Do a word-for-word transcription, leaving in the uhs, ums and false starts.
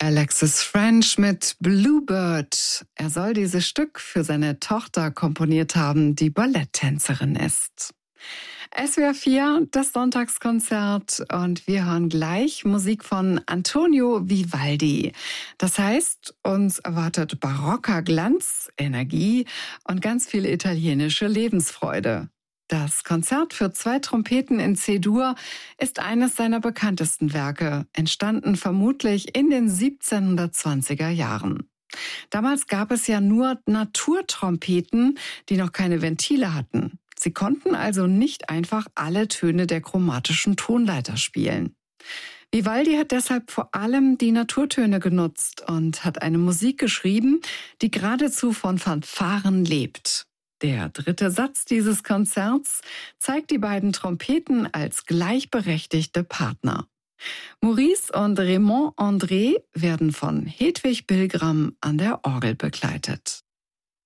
Alexis French mit Bluebird. Er soll dieses Stück für seine Tochter komponiert haben, die Balletttänzerin ist. S W R vier, das Sonntagskonzert, und wir hören gleich Musik von Antonio Vivaldi. Das heißt, uns erwartet barocker Glanz, Energie und ganz viel italienische Lebensfreude. Das Konzert für zwei Trompeten in C-Dur ist eines seiner bekanntesten Werke, entstanden vermutlich in den siebzehnhundertzwanziger Jahren. Damals gab es ja nur Naturtrompeten, die noch keine Ventile hatten. Sie konnten also nicht einfach alle Töne der chromatischen Tonleiter spielen. Vivaldi hat deshalb vor allem die Naturtöne genutzt und hat eine Musik geschrieben, die geradezu von Fanfaren lebt. Der dritte Satz dieses Konzerts zeigt die beiden Trompeten als gleichberechtigte Partner. Maurice und Raymond André werden von Hedwig Pilgram an der Orgel begleitet.